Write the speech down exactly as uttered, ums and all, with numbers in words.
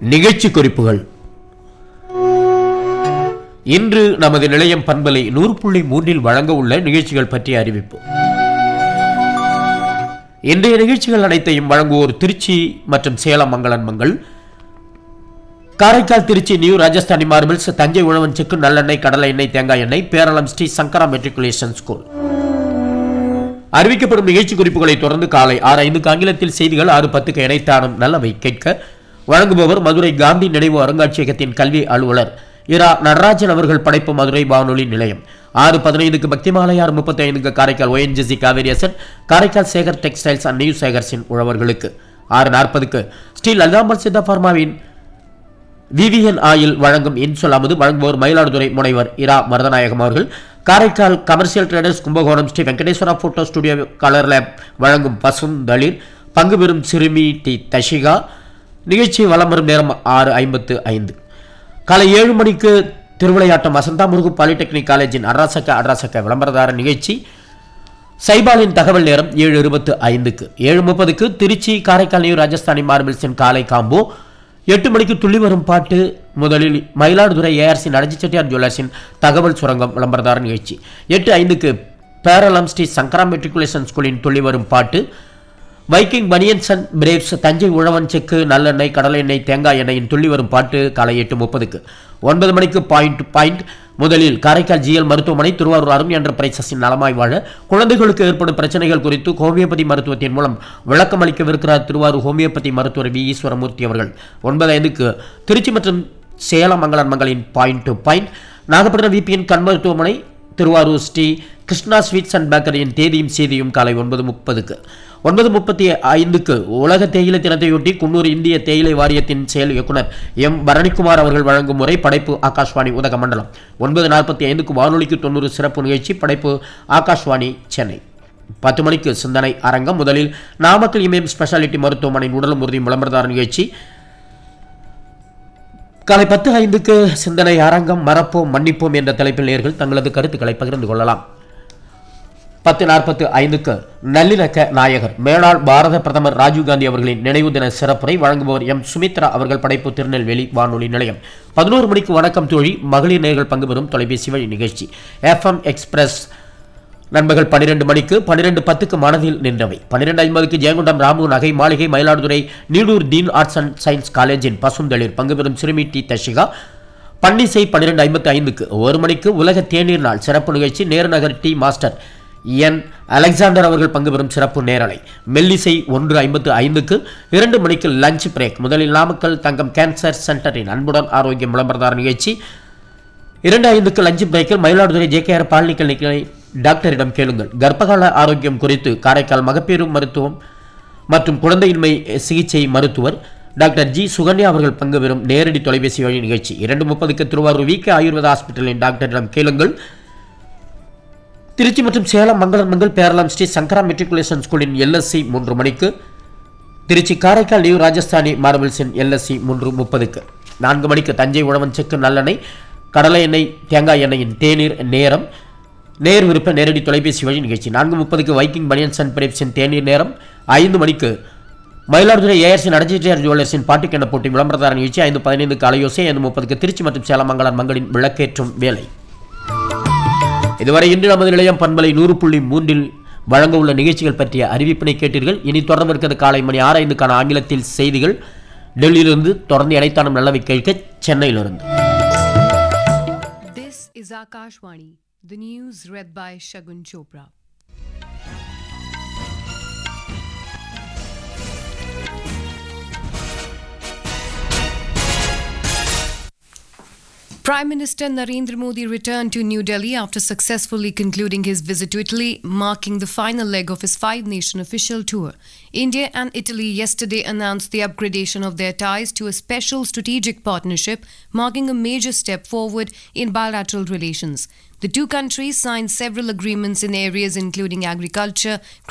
நிகழ்ச்சி குறிப்புகள். இன்று நமது நிலையம் பண்பலை நூறு புள்ளி மூன்றில் வழங்க உள்ள நிகழ்ச்சிகள் பற்றிய அறிவிப்பு. இன்றைய நிகழ்ச்சிகள் அனைத்தையும் வழங்குவோர் திருச்சி மற்றும் சேலம் மங்களன் மங்கள், காரைக்கால் திருச்சி நியூ ராஜஸ்தானி மார்பிள்ஸ், தஞ்சை உழவன் செக்கு, நல்லெண்ணெய், கடலை எண்ணெய், தேங்காய் எண்ணெய், பேரளம் ஸ்ரீ சங்கரா மெட்ரிகுலேஷன் ஸ்கூல். அறிவிக்கப்படும் நிகழ்ச்சி குறிப்புகளை தொடர்ந்து காலை ஆறு ஐந்துக்கு ஆங்கிலத்தில் செய்திகள், ஆறு பத்துக்கு இணைத்தானும் நல்லவை கேட்க. வழங்குபவர் மதுரை காந்தி நினைவு அருங்காட்சியகத்தின் கல்வி அலுவலர் இரா நடராஜன் அவர்கள் படைப்பு, மதுரை வானொலி நிலையம். ஆறு பதினைந்துக்கு பக்திமாலை, ஆறு முப்பத்தி ஐந்துக்கு Karaikal ONGC Kaveri Hasan, Karaikal Sekar textiles and new சேகர்ஸின் உழவர்களுக்கு. ஆறு நாற்பதுக்கு ஸ்ரீ லலிதாம்பல் சித்தா பார்மாவின் விவிஎன் ஆயில் வழங்கும் இன்சொல்லாமது. வழங்குவோர் மயிலாடுதுறை முனைவர் இரா மருதநாயகம் அவர்கள். Karaikal commercial traders Kumbakonam Sri Venkateswara photo studio colour lab வழங்கும் பசும் தளிர், பங்கு பெறும் சிறுமி டி தஷிகா. நிகழ்ச்சி வலம் வரும் நேரம் ஆறு ஐம்பத்து ஐந்து. காலை ஏழு மணிக்கு திருவிளையாட்டம் வசந்தா முருகு பாலிடெக்னிக் காலேஜின் அட்ராசக்க அட்ராசக்க விளம்பரதார நிகழ்ச்சி. சைபாலின் தகவல் நேரம் ஏழு இருபத்து ஐந்துக்கு. ஏழு முப்பதுக்கு திருச்சி காரைக்கால் நியூ ராஜஸ்தானி மார்பிள்ஸின் காலை காம்போ. எட்டு மணிக்கு துள்ளி வரும் பாட்டு. முதலில் மயிலாடுதுறை ஏஆர்சி நடஜி செட்டியார் ஜுவல்லர்ஸின் தகவல் சுரங்கம் விளம்பரதார நிகழ்ச்சி. எட்டு ஐந்துக்கு பேரளம் ஸ்ரீ சங்கரா மெட்ரிகுலேஷன் ஸ்கூலின் துள்ளி வரும் பாட்டு. Viking banians and braves, Thanjai உழவன் செக்கு, நல்லெண்ணெய், கடலை எண்ணெய், தேங்காய் எண்ணெயின் துள்ளி வரும் பாட்டு காலை எட்டு முப்பதுக்கு. ஒன்பது மணிக்கு பாயிண்ட் பாயிண்ட். முதலில் காரைக்கால் ஜிஎல் மருத்துவமனை, திருவாரூர் அருண் என்டர்பிரைசஸின் நலமாய் வாழ குழந்தைகளுக்கு ஏற்படும் பிரச்சனைகள் குறித்து ஹோமியோபதி மருத்துவத்தின் மூலம் விளக்கம் அளிக்கவிருக்கிறார் திருவாரூர் ஹோமியோபதி மருத்துவர் வி ஈஸ்வரமூர்த்தி அவர்கள். ஒன்பது ஐந்துக்கு திருச்சி மற்றும் சேலம் மங்களன் மங்களின் point to point. Nagapattinam VPN கண் மருத்துவமனை, திருவாரூர் ஸ்ரீ கிருஷ்ணா ஸ்வீட்ஸ் அண்ட் பேக்கரியின் தேதியும் செய்தியும் காலை ஒன்பது முப்பதுக்கு. ஒன்பது முப்பத்தி ஐந்துக்கு உலக தேயிலை தினத்தையொட்டி குன்னூர் இந்திய தேயிலை வாரியத்தின் செயல் இயக்குனர் எம் பரணிக்குமார் அவர்கள் வழங்கும் முறை, படைப்பு ஆகாஷ்வாணி உதகமண்டலம். ஒன்பது நாற்பத்தி ஐந்துக்கு வானொலிக்கு தொண்ணூறு சிறப்பு நிகழ்ச்சி, படைப்பு ஆகாஷ்வாணி சென்னை. பத்து மணிக்கு சிந்தனை அரங்கம். முதலில் நாமக்கல் இமயம் ஸ்பெஷாலிட்டி மருத்துவமனை உடலும் உறுதியும் விளம்பரதார நிகழ்ச்சி. காலை பத்து ஐந்துக்கு சிந்தனை அரங்கம், மறப்போம் மன்னிப்போம் என்ற தலைப்பில் நேயர்கள் தங்களது கருத்துக்களை பகிர்ந்து கொள்ளலாம். பத்து நாற்பத்து ஐந்துக்கு நல்லிணக்க நாயகர் மேலாள் பாரத பிரதமர் ராஜீவ்காந்தி அவர்களின் நினைவு தின சிறப்புரை. வழங்குபவர் எம் சுமித்ரா அவர்கள் படைப்பு, திருநெல்வேலி வானொலி நிலையம். பதினோரு மணிக்கு வணக்கம் தோழி, மகளிர் நேயர்கள் பங்கு பெறும் தொலைபேசி வழி நிகழ்ச்சி. எஃப்எம் எக்ஸ்பிரஸ் நண்பர்கள் பன்னிரெண்டு மணிக்கு. பன்னிரெண்டு பத்துக்கு மனதில் நின்றவை. பன்னிரெண்டு ஐம்பதுக்கு ஜெயங்கொண்டம் ராமு நகை மாளிகை, Mayiladuthurai Needur dean arts and science காலேஜின் பசுந்தளிர், பங்கு பெறும் சிறுமி டி தஷிகா. பன்னிசை பன்னிரெண்டு ஐம்பத்தி ஐந்துக்கு. ஒரு மணிக்கு உலக தேநீர் நாள் சிறப்பு நிகழ்ச்சி. நேருநகர் டி மாஸ்டர் என் அலெக்சாண்டர் அவர்கள் பங்கு பெறும் சிறப்பு நேரலை. மெல்லிசை ஒன்று ஐம்பத்து ஐந்துக்கு. இரண்டு மணிக்கு லஞ்ச் பிரேக். முதலில் நாமக்கல் தங்கம் கேன்சர் சென்டரின் அன்புடன் ஆரோக்கியம் விளம்பரதார நிகழ்ச்சி. இரண்டு ஐந்துக்கு லஞ்ச் பிரேக்கில் மயிலாடுதுறை ஜேகேஆர் பாலிகிளினிக்கை டாக்டரிடம் கேளுங்கள், கர்ப்பகால ஆரோக்கியம் குறித்து காரைக்கால் மகப்பேறு மருத்துவம் மற்றும் குழந்தையின்மை சிகிச்சை மருத்துவர் டாக்டர் ஜி சுகன்யா அவர்கள் பங்கு பெறும் நேரடி தொலைபேசி வழி நிகழ்ச்சி. இரண்டு முப்பதுக்கு திருவாரூர் வி கே ஆயுர்வேத ஹாஸ்பிட்டலின் டாக்டரிடம் கேளுங்கள். திருச்சி மற்றும் சேலம் மங்களன் மங்கள், பேரளம் ஸ்ரீ சங்கரா மெட்ரிகுலேஷன் ஸ்கூலின் எல்எஸ்சி மூன்று மணிக்கு. திருச்சி காரைக்கால் நியூ ராஜஸ்தானி மார்பிள்ஸின் எல்எஸ்சி மூன்று முப்பதுக்கு. நான்கு மணிக்கு தஞ்சை உழவன் செக்கு, நல்லெண்ணெய், கடலை எண்ணெய், தேங்காய் எண்ணெயின் தேநீர் நேரம், நேர் விருப்ப நேரடி தொலைபேசி வழி நிகழ்ச்சி. நான்கு முப்பதுக்கு வைக்கிங் பனியன்ஸ் அண்ட் பிரேவ்ஸின் தேநீர் நேரம். ஐந்து மணிக்கு மயிலாடுதுறை ஏஆர்சி நடஜிடிஆர் ஜுவல்லர்ஸின் பாட்டுக்கெண்ண போட்டி விளம்பரதார நிகழ்ச்சி. ஐந்து பதினைந்துக்கு அலையோசை. ஐந்து முப்பதுக்கு திருச்சி மற்றும் சேலம் மங்களன் மங்களின் விளக்கேற்றும் வேலை. இதுவரை இன்று நமது நிலையம் பண்பலை நூறு புள்ளி மூன்றில் வழங்க உள்ள நிகழ்ச்சிகள் பற்றிய அறிவிப்பினை கேட்டீர்கள். இனி தொடர்ந்து இருக்கிறது காலை மணி ஆறு ஐந்துக்கான ஆங்கிலத்தில் செய்திகள். டெல்லியிலிருந்து தொடர்ந்து இணைத்தானும் நல்லவை கேட்க சென்னையிலிருந்து. This is Akashvani, the news read by Shagun Chopra. Prime Minister Narendra Modi returned to New Delhi after successfully concluding his visit to Italy, marking the final leg of his five-nation official tour. India and Italy yesterday announced the upgradation of their ties to a special strategic partnership, marking a major step forward in bilateral relations. The two countries signed several agreements in areas including agriculture,